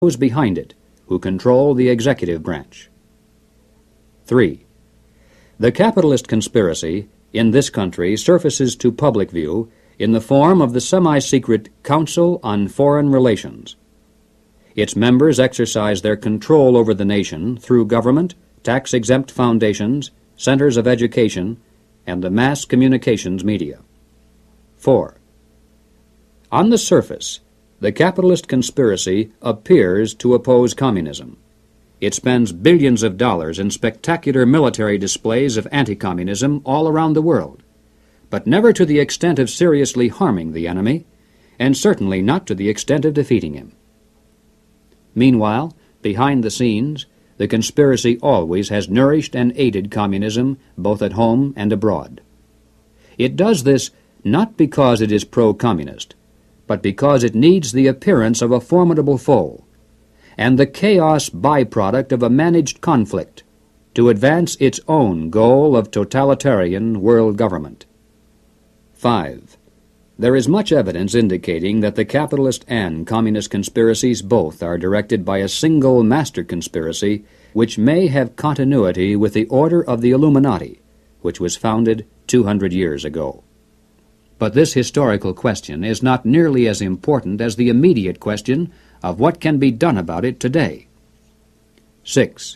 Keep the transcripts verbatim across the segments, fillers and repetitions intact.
those behind it who control the executive branch. Three. The capitalist conspiracy in this country surfaces to public view in the form of the semi-secret Council on Foreign Relations. Its members exercise their control over the nation through government, tax-exempt foundations, centers of education, and the mass communications media. Four. On the surface, the capitalist conspiracy appears to oppose communism. It spends billions of dollars in spectacular military displays of anti-communism all around the world, but never to the extent of seriously harming the enemy, and certainly not to the extent of defeating him. Meanwhile, behind the scenes, the conspiracy always has nourished and aided communism both at home and abroad. It does this not because it is pro-communist, but because it needs the appearance of a formidable foe, and the chaos byproduct of a managed conflict to advance its own goal of totalitarian world government. Five. There is much evidence indicating that the capitalist and communist conspiracies both are directed by a single master conspiracy which may have continuity with the Order of the Illuminati, which was founded two hundred years ago. But this historical question is not nearly as important as the immediate question of what can be done about it today. Six.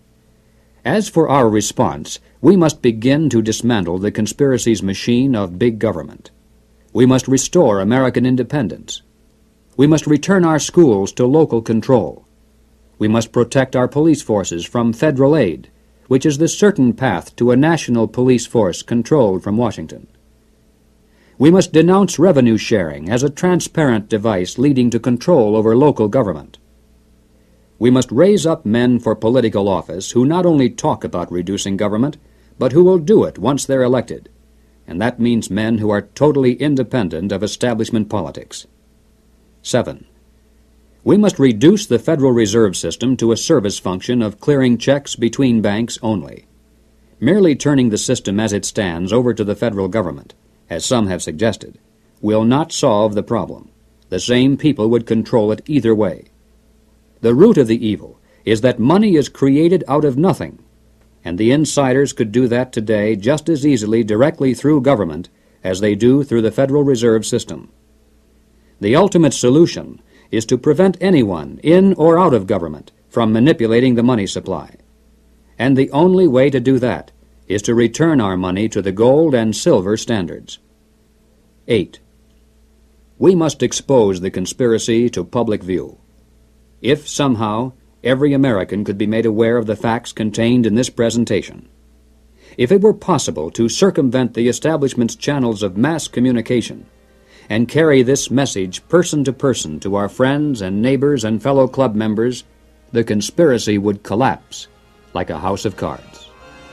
As for our response, we must begin to dismantle the conspiracy's machine of big government. We must restore American independence. We must return our schools to local control. We must protect our police forces from federal aid, which is the certain path to a national police force controlled from Washington. We must denounce revenue sharing as a transparent device leading to control over local government. We must raise up men for political office who not only talk about reducing government, but who will do it once they're elected, and that means men who are totally independent of establishment politics. Seven. We must reduce the Federal Reserve System to a service function of clearing checks between banks only. Merely turning the system as it stands over to the federal government, as some have suggested, will not solve the problem. The same people would control it either way. The root of the evil is that money is created out of nothing, and the insiders could do that today just as easily directly through government as they do through the Federal Reserve System. The ultimate solution is to prevent anyone, in or out of government, from manipulating the money supply. And the only way to do that is to return our money to the gold and silver standards. Eight. We must expose the conspiracy to public view. If somehow every American could be made aware of the facts contained in this presentation, if it were possible to circumvent the establishment's channels of mass communication and carry this message person to person to our friends and neighbors and fellow club members, the conspiracy would collapse like a house of cards.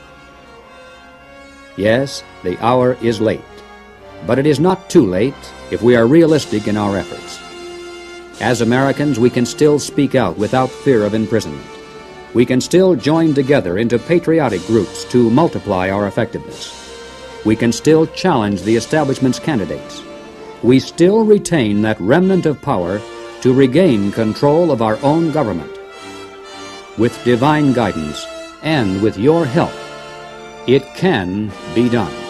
Yes, the hour is late, but it is not too late if we are realistic in our efforts. As Americans, we can still speak out without fear of imprisonment. We can still join together into patriotic groups to multiply our effectiveness. We can still challenge the establishment's candidates. We still retain that remnant of power to regain control of our own government. With divine guidance and with your help, it can be done.